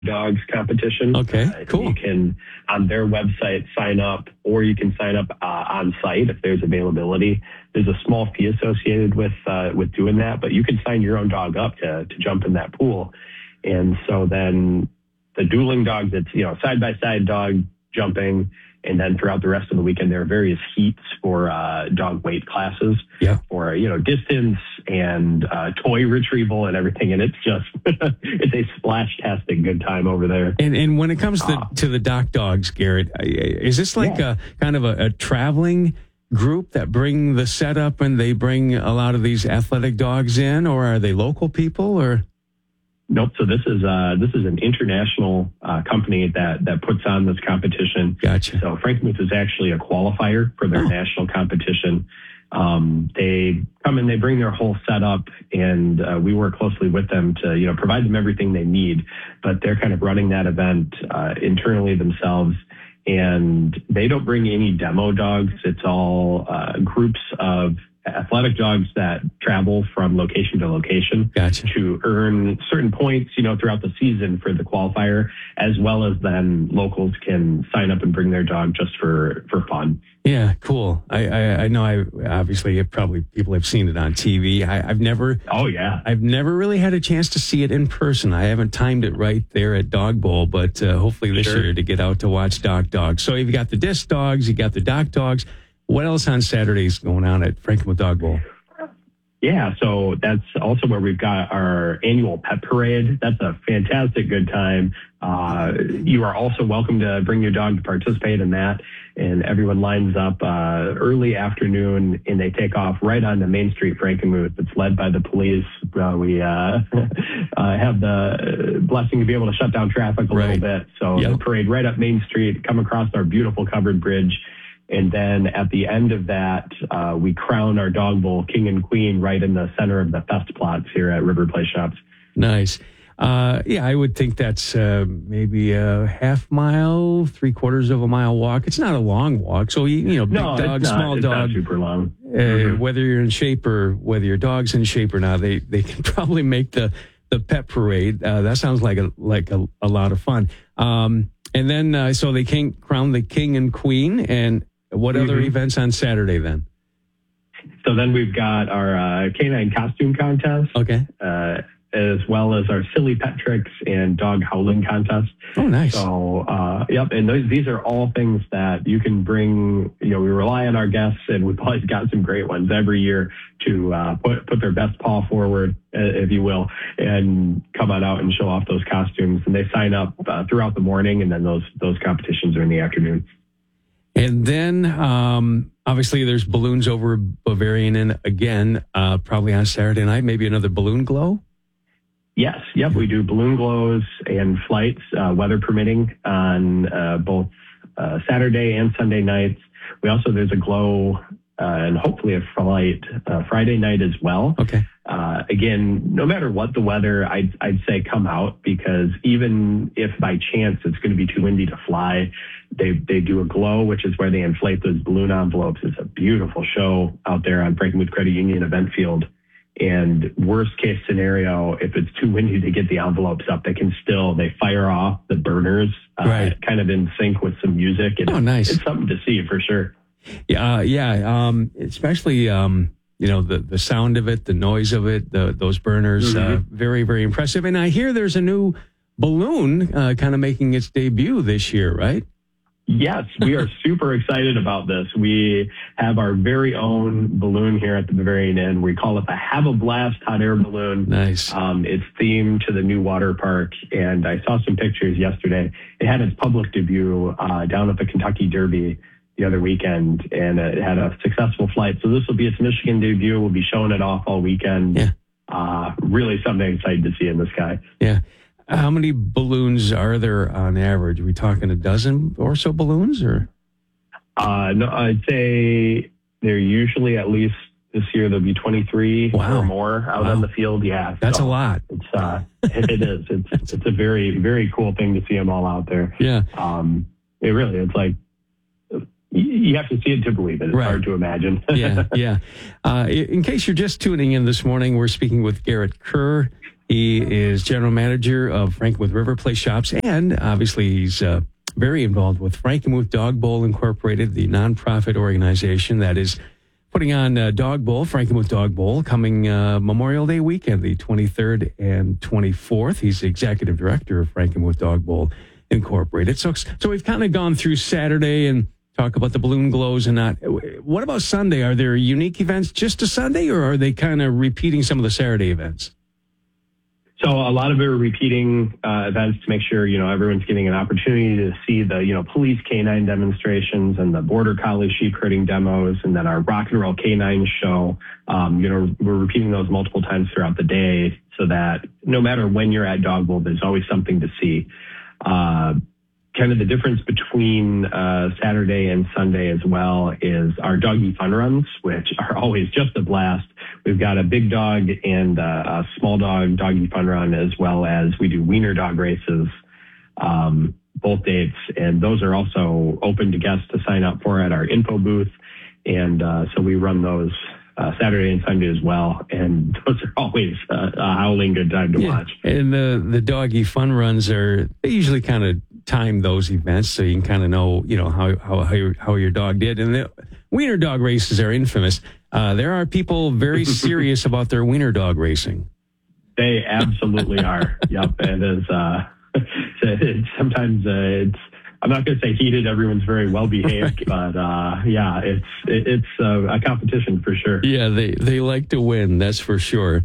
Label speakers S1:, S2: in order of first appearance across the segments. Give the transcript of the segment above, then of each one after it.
S1: Dogs competition.
S2: Okay, cool.
S1: You can, on their website, sign up, or you can sign up on site if there's availability. There's a small fee associated with doing that, but you can sign your own dog up to jump in that pool. And so then the dueling dogs, it's, side-by-side dog jumping. And then throughout the rest of the weekend, there are various heats for dog weight classes for, distance and toy retrieval and everything. And it's just, it's a splash-tastic good time over there.
S2: And when it comes to the dock dogs, Garrett, is this like a kind of a traveling group that bring the setup and they bring a lot of these athletic dogs in, or are they local people or?
S1: Nope. So this is an international company that puts on this competition.
S2: Gotcha.
S1: So Frankenmuth is actually a qualifier for their national competition. They come in, they bring their whole setup, and we work closely with them to provide them everything they need. But they're kind of running that event internally themselves, and they don't bring any demo dogs. It's all groups of athletic dogs that travel from location to location to earn certain points, throughout the season for the qualifier, as well as then locals can sign up and bring their dog just for fun.
S2: Yeah, cool. I know obviously probably people have seen it on TV. I've never really had a chance to see it in person. I haven't timed it right there at Dog Bowl, but hopefully this year to get out to watch Dock Dogs. So you've got the disc dogs, you got the Dock Dogs. What else on Saturdays going on at Frankenmuth Dog Bowl?
S1: Yeah, so that's also where we've got our annual pet parade. That's a fantastic good time. You are also welcome to bring your dog to participate in that. And everyone lines up early afternoon, and they take off right onto Main Street, Frankenmuth. It's led by the police. We have the blessing to be able to shut down traffic a little bit. So the parade right up Main Street, come across our beautiful covered bridge. And then at the end of that, we crown our Dog Bowl king and queen right in the center of the fest plots here at River Play Shops.
S2: Nice. I would think that's maybe a half mile, 3/4 of a mile walk. It's not a long walk. So, big dog, small dog,
S1: not super long.
S2: Whether you're in shape or whether your dog's in shape or not, they can probably make the pet parade. That sounds like a lot of fun. And then, so they can crown the king and queen. And what other events on Saturday then?
S1: So then we've got our canine costume contest.
S2: Okay.
S1: As well as our silly pet tricks and dog howling contest.
S2: Oh, nice.
S1: So, and these are all things that you can bring. We rely on our guests, and we've always got some great ones every year to put their best paw forward, if you will, and come on out and show off those costumes. And they sign up throughout the morning, and then those competitions are in the afternoon.
S2: And then, obviously, there's balloons over Bavarian Inn again, probably on Saturday night, maybe another balloon glow?
S1: Yes. Yep. We do balloon glows and flights, weather permitting, on both Saturday and Sunday nights. There's a glow and hopefully a flight Friday night as well.
S2: Okay.
S1: Again, no matter what the weather, I'd say come out, because even if by chance it's going to be too windy to fly, they do a glow, which is where they inflate those balloon envelopes. It's a beautiful show out there on Frankenmuth Credit Union event field. And worst case scenario, if it's too windy to get the envelopes up, they fire off the burners, kind of in sync with some music. And
S2: nice.
S1: It's something to see for sure.
S2: Especially, the sound of it, the noise of it, those burners, very, very impressive. And I hear there's a new balloon kind of making its debut this year, right?
S1: Yes, we are super excited about this. We have our very own balloon here at the Bavarian Inn. We call it the Have a Blast hot air balloon.
S2: Nice.
S1: It's themed to the new water park, and I saw some pictures yesterday. It had its public debut down at the Kentucky Derby the other weekend, and it had a successful flight. So this will be its Michigan debut. We'll be showing it off all weekend.
S2: Yeah.
S1: Really something exciting to see in the sky.
S2: Yeah. How many balloons are there on average? Are we talking a dozen or so balloons, or?
S1: No, I'd say they're usually, at least this year, there'll be 23 or more out on the field. Yeah.
S2: That's a lot.
S1: It is. It's a very, very cool thing to see them all out there.
S2: Yeah.
S1: It's like, you have to see it to believe it. It's hard to imagine.
S2: Yeah. In case you're just tuning in this morning, we're speaking with Garrett Kerr. He is general manager of Frankenmuth River Place Shops, and obviously he's very involved with Frankenmuth Dog Bowl Incorporated, the nonprofit organization that is putting on Dog Bowl, Frankenmuth Dog Bowl, coming Memorial Day weekend, the 23rd and 24th. He's the executive director of Frankenmuth Dog Bowl Incorporated. So we've kind of gone through Saturday and talk about the balloon glows and not. What about Sunday? Are there unique events just a Sunday, or are they kind of repeating some of the Saturday events?
S1: So a lot of it are repeating events to make sure, everyone's getting an opportunity to see the, police canine demonstrations and the border collie sheep herding demos, and then our rock and roll canine show. We're repeating those multiple times throughout the day so that no matter when you're at Dog Bowl, there's always something to see. Kind of the difference between Saturday and Sunday as well is our doggy fun runs, which are always just a blast. We've got a big dog and a small dog doggy fun run, as well as we do wiener dog races, both dates. And those are also open to guests to sign up for at our info booth. And so we run those Saturday and Sunday as well. And those are always a howling good time to watch.
S2: And the doggy fun runs they usually kind of time those events so you can kind of know, how your dog did. And the wiener dog races are infamous. There are people very serious about their wiener dog racing.
S1: They absolutely are. Yep. And sometimes it's, I'm not going to say heated. Everyone's very well behaved, but it's a competition for sure.
S2: Yeah, they like to win. That's for sure.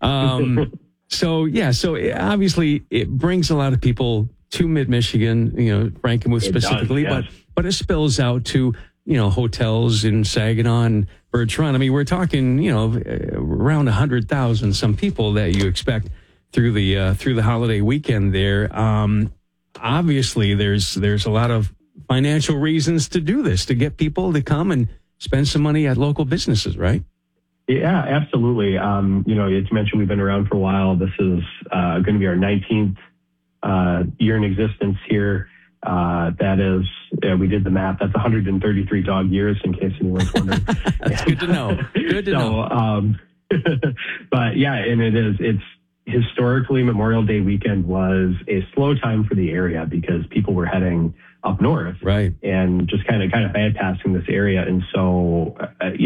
S2: So obviously it brings a lot of people to Mid-Michigan, Frankenmuth specifically,
S1: does, yes.
S2: but it spills out to, hotels in Saginaw and Birch Run. I mean, we're talking, around 100,000 some people that you expect through the holiday weekend there. Obviously there's a lot of financial reasons to do this, to get people to come and spend some money at local businesses, right?
S1: Yeah, absolutely. As you mentioned, we've been around for a while. This is going to be our 19th year in existence here. That is, we did the math. That's 133 dog years, in case anyone's wondering.
S2: That's good to know. Good to know.
S1: But yeah, and it's historically Memorial Day weekend was a slow time for the area because people were heading up north,
S2: right,
S1: and just kind of bypassing this area. And so,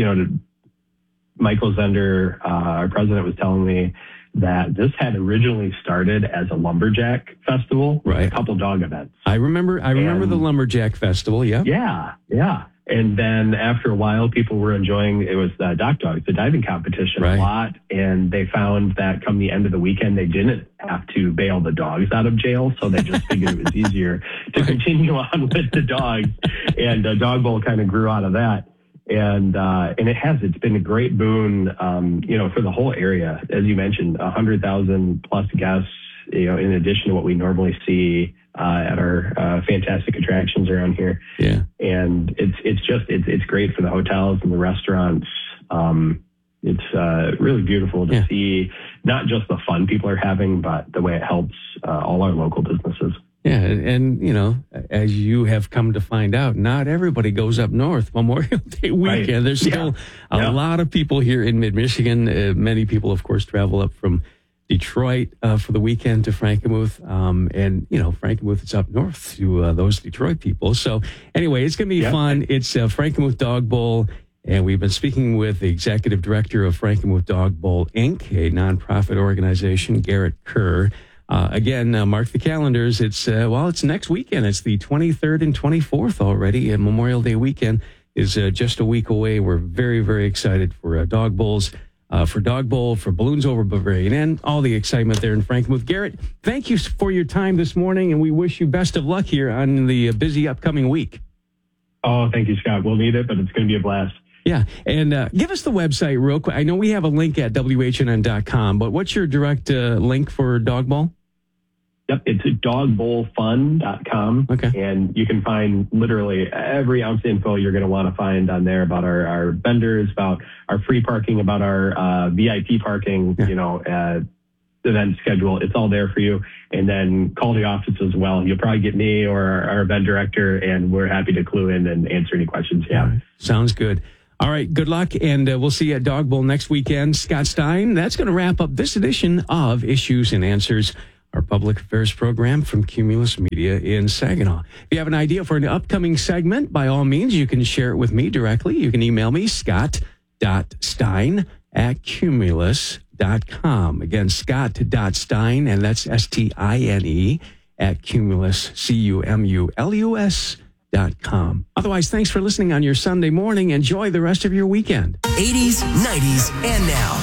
S1: Michael Zender, our president, was telling me that this had originally started as a lumberjack festival with a couple dog events.
S2: I remember the lumberjack festival. Yeah.
S1: Yeah. And then after a while, people were enjoying, it was the Dock Dogs, the diving competition a lot. And they found that come the end of the weekend, they didn't have to bail the dogs out of jail. So they just figured it was easier to continue on with the dogs. And Dog Bowl kind of grew out of that. And it's been a great boon, for the whole area. As you mentioned, 100,000 plus guests, in addition to what we normally see at our fantastic attractions around here.
S2: Yeah.
S1: And it's great for the hotels and the restaurants. It's really beautiful to see not just the fun people are having, but the way it helps all our local businesses.
S2: Yeah, and as you have come to find out, not everybody goes up north Memorial Day weekend. Right. There's still a lot of people here in Mid-Michigan. Many people, of course, travel up from Detroit for the weekend to Frankenmuth. Frankenmuth is up north to those Detroit people. So anyway, it's going to be fun. It's Frankenmuth Dog Bowl. And we've been speaking with the executive director of Frankenmuth Dog Bowl, Inc., a nonprofit organization, Garrett Kerr. Again, mark the calendars. It's next weekend. It's the 23rd and 24th already, and Memorial Day weekend is just a week away. We're very, very excited for Dog Bowls, for Dog Bowl, for Balloons Over Bavarian, and all the excitement there in Frankenmuth. Garrett, thank you for your time this morning, and we wish you best of luck here on the busy upcoming week.
S1: Oh, thank you, Scott. We'll need it, but it's going to be a blast.
S2: Yeah, and give us the website real quick. I know we have a link at WHNN.com, but what's your direct link for Dog Bowl?
S1: Yep, it's dogbowlfun.com.
S2: Okay.
S1: And you can find literally every ounce of info you're going to want to find on there about our vendors, about our free parking, about our VIP parking, event schedule. It's all there for you. And then call the office as well. You'll probably get me or our event director, and we're happy to clue in and answer any questions you have.
S2: Sounds good. All right, good luck, and we'll see you at Dog Bowl next weekend. Scott Stein, that's going to wrap up this edition of Issues and Answers, our public affairs program from Cumulus Media in Saginaw. If you have an idea for an upcoming segment, by all means, you can share it with me directly. You can email me, scott.stein@cumulus.com. Again, scott.stein, and that's STINE, @Cumulus, CUMULUS.com. Otherwise, thanks for listening on your Sunday morning. Enjoy the rest of your weekend.
S3: 80s, 90s, and now.